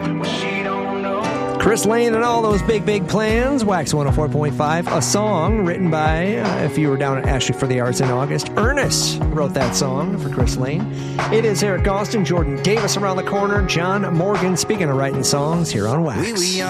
Chris Lane and all those big, big plans. Wax 104.5. A song written by, if you were down at Ashley for the Arts in August, Ernest wrote that song for Chris Lane. It is Eric Austin, Jordan Davis around the corner, John Morgan, speaking of writing songs here on Wax.